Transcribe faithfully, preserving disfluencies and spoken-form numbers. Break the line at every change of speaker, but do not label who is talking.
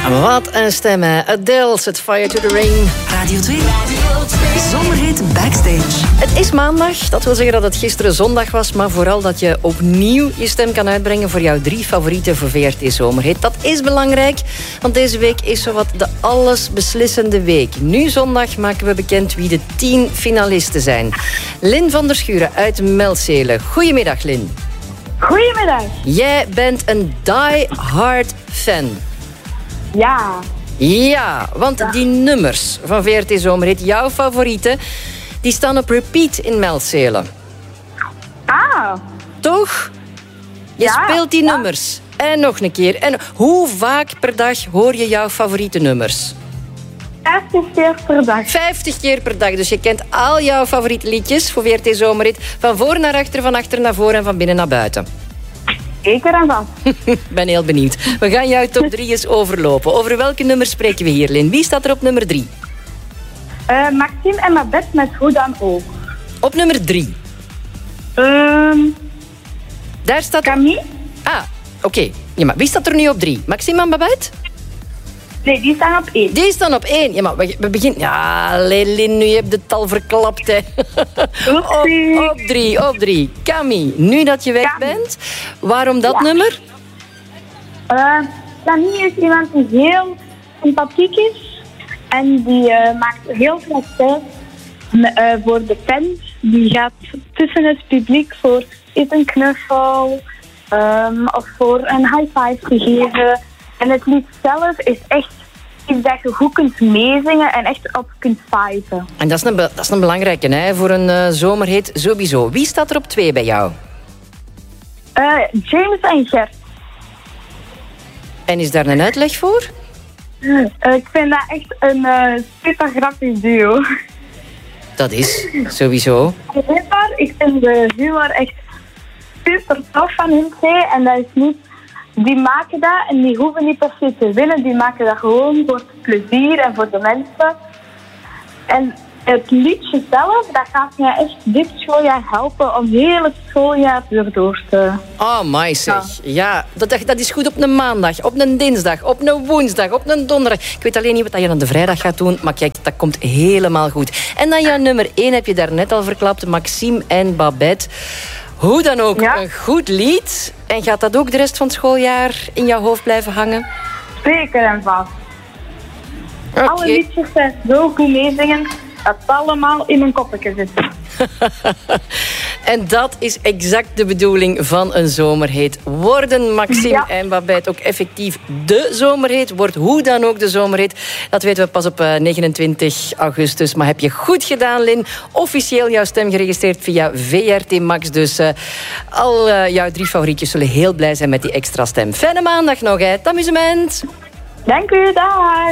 Wat een stem, hè. Adele, Set Fire to the Rain.
Radio twee. Radio twee. Zomerhit Backstage.
Het is maandag, dat wil zeggen dat het gisteren zondag was, maar vooral dat je opnieuw je stem kan uitbrengen voor jouw drie favorieten voor V R T Zomerhit. Dat is belangrijk, want deze week is zowat de allesbeslissende week. Nu zondag maken we bekend wie de tien finalisten zijn. Lynn van der Schuren uit Melzele. Goedemiddag, Lynn.
Goedemiddag.
Jij bent een die-hard fan.
Ja.
Ja, want ja. die nummers van V R T Zomerhit, jouw favorieten, die staan op repeat in Melzele.
Ah.
Toch? Je
ja,
speelt die
ja.
nummers. En nog een keer. En hoe vaak per dag hoor je jouw favoriete nummers?
vijftig keer per dag.
vijftig keer per dag. Dus je kent al jouw favoriete liedjes voor V R T Zomerhit. Van voor naar achter, van achter naar voor en van binnen naar buiten.
Zeker en vast.
Ik ben heel benieuwd. We gaan jouw top drie eens overlopen. Over welke nummers spreken we hier, Lynn? Wie staat er op nummer drie?
Uh, Maxime en Babette met Hoe dan ook.
Op nummer drie?
Um,
Daar staat...
Camille.
Ah, oké. Okay. Ja, maar wie staat er nu op drie? Maxime en Babette?
Nee, die staan op één.
Die staan op één. Ja, maar we, we beginnen... Ja, Lynn, nu heb je het al verklapt, hè. op, op drie, op drie. Camille, nu dat je weg Camille. bent, waarom dat ja. nummer?
Uh, Camille is iemand die heel sympathiek is. En die uh, maakt heel veel tijd uh, voor de fans. Die gaat tussen het publiek voor iets een knuffel um, of voor een high five te geven. En het lied zelf is echt iets dat je goed kunt meezingen en echt op kunt viben.
En dat is een, dat is een belangrijke, hè, voor een uh, zomerhit sowieso. Wie staat er op twee bij jou?
Uh, James en Gert.
En is daar een uitleg voor?
Uh, ik vind dat echt een uh, super grappig duo.
Dat is, sowieso.
Ik vind de humor echt super tof van hun twee. En dat is niet... Die maken dat en die hoeven niet per se te winnen. Die maken dat gewoon voor het plezier en voor de mensen. En het liedje zelf, dat gaat mij echt dit schooljaar helpen om heel het schooljaar erdoor te...
Oh, my zeg. Ja, dat, dat is goed op een maandag, op een dinsdag, op een woensdag, op een donderdag. Ik weet alleen niet wat je aan de vrijdag gaat doen, maar kijk, dat komt helemaal goed. En dan jouw nummer één heb je daarnet al verklapt, Maxime en Babette. Hoe dan ook, ja. een goed lied. En gaat dat ook de rest van het schooljaar in jouw hoofd blijven hangen?
Zeker en vast. Okay. Alle liedjes zijn zo goed meezingen dat het allemaal in mijn koppetje zit.
En dat is exact de bedoeling van een zomerhit. Worden Maxime ja. en Babette ook effectief de zomerhit? Wordt hoe dan ook de zomerhit? Dat weten we pas op negenentwintig augustus. Maar heb je goed gedaan, Lynn. Officieel jouw stem geregistreerd via V R T Max. Dus uh, al uh, jouw drie favorietjes zullen heel blij zijn met die extra stem. Fijne maandag nog, hè. Het amusement.
Dank u, dag.